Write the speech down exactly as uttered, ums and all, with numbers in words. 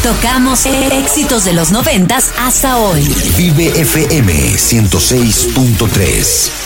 Tocamos éxitos de los noventas hasta hoy. Vive F M ciento seis punto tres.